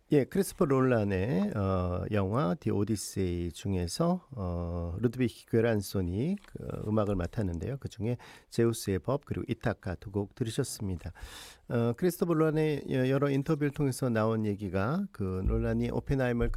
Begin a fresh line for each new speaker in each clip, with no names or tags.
예. 크리스토퍼 롤란의 영화 디 오디세이 중에서 루드비히 괴란손이 그 음악을 맡았는데요. 그중에 제우스의 법 그리고 이타카 두 곡 들으셨습니다. 크리스토퍼 롤란의 여러 인터뷰를 통해서 나온 얘기가 그 롤란이 오펜하이머를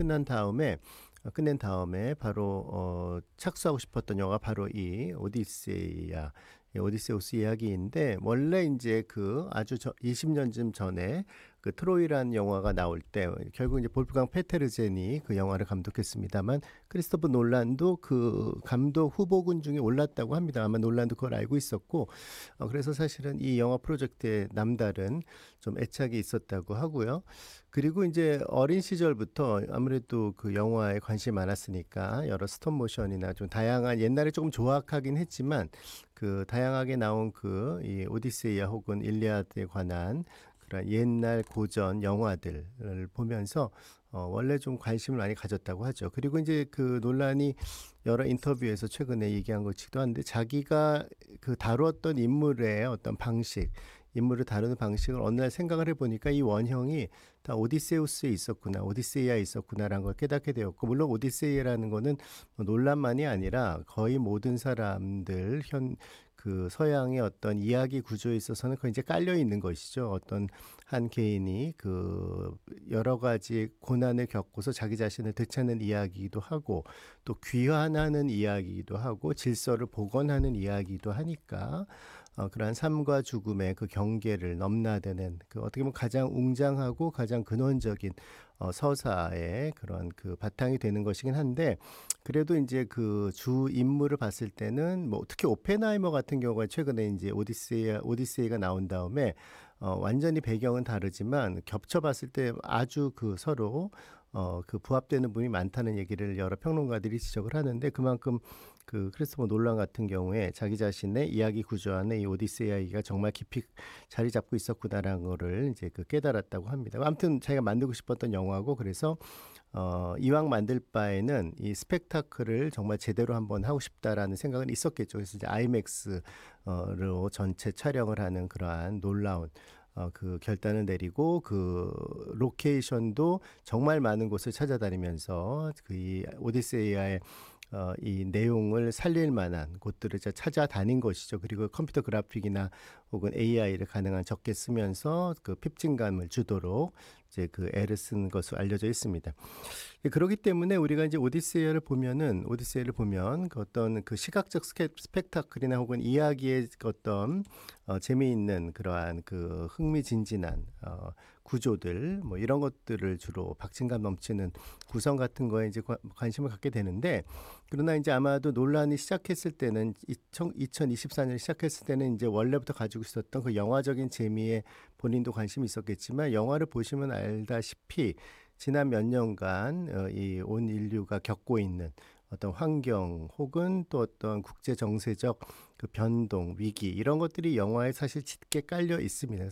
끝낸 다음에 바로 착수하고 싶었던 영화가 바로 이 오디세이야. 이 오디세우스 이야기인데 원래 인제 그 아주 20년쯤 전에 그 트로이라는 영화가 나올 때 결국 이제 볼프강 페테르젠이 그 영화를 감독했습니다만 크리스토퍼 놀란도 그 감독 후보군 중에 올랐다고 합니다. 아마 놀란도 그걸 알고 있었고 그래서 사실은 이 영화 프로젝트에 남다른 좀 애착이 있었다고 하고요. 그리고 인제 어린 시절부터 아무래도 그 영화에 관심이 많았으니까 여러 스톱 모션이나 좀 다양한 옛날에 조금 조악하긴 했지만 그 다양하게 나온 그 이 오디세이아 혹은 일리아드에 관한 그런 옛날 고전 영화들을 보면서 원래 좀 관심을 많이 가졌다고 하죠. 그리고 인제 그 논란이 여러 인터뷰에서 최근에 얘기한 것이기도 한데 자기가 그 다루었던 인물의 어떤 방식, 인물을 다루는 방식을 어느 날 생각을 해 보니까 이 원형이 다 오디세우스에 있었구나, 오디세이아에 있었구나라는 걸 깨닫게 되었고 물론 오디세이라는 거는 뭐 논란만이 아니라 거의 모든 사람들 그 서양의 어떤 이야기 구조에 있어서는 그게 이제 깔려 있는 것이죠. 어떤 한 개인이 그 여러 가지 고난을 겪고서 자기 자신을 되찾는 이야기이기도 하고 또 귀환하는 이야기이기도 하고 질서를 복원하는 이야기이기도 하니까 그러한 삶과 죽음의 그 경계를 넘나드는 그 어떻게 보면 가장 웅장하고 가장 근원적인 서사의 그런 그 바탕이 되는 것이긴 한데 그래도 인제 그 주 인물을 봤을 때는 뭐 특히 오펜하이머 같은 경우가 최근에 인제 오디세이가 나온 다음에 완전히 배경은 다르지만 겹쳐 봤을 때 아주 그 서로 그 부합되는 부분이 많다는 얘기를 여러 평론가들이 지적을 하는데 그만큼 그 크리스토퍼 놀란 같은 경우에 자기 자신의 이야기 구조 안에 이 오디세이 이야기가 정말 깊이 자리 잡고 있었구나라는 거를 이제 그 깨달았다고 합니다. 아무튼 자기가 만들고 싶었던 영화고 그래서 이왕 만들 바에는 이 스펙타클을 정말 제대로 한번 하고 싶다라는 생각은 있었겠죠. 그래서 이제 아이맥스로 전체 촬영을 하는 그러한 놀라운 그 결단을 내리고 그 로케이션도 정말 많은 곳을 찾아다니면서 그 이 오디세이아의 이 내용을 살릴 만한 곳들을 이제 찾아다닌 것이죠. 그리고 컴퓨터 그래픽이나 혹은 AI를 가능한 적게 쓰면서 그 핍진감을 주도록 이제 그 애를 쓴 것으로 알려져 있습니다. 그렇기 때문에 우리가 이제 오디세이를 보면 그 어떤 그 시각적 스펙타클이나 혹은 이야기의 그 어떤 재미있는 그러한 그 흥미진진한 구조들 뭐 이런 것들을 주로 박진감 넘치는 구성 같은 거에 이제 관심을 갖게 되는데 그러나 이제 아마도 논란이 시작했을 때는 2024년 시작했을 때는 이제 원래부터 가지고 있었던 그 영화적인 재미에 본인도 관심이 있었겠지만 영화를 보시면 알다시피 지난 몇 년간 이 온 인류가 겪고 있는 어떤 환경 혹은 또 어떤 국제 정세적 그 변동, 위기 이런 것들이 영화에 사실 짙게 깔려 있습니다.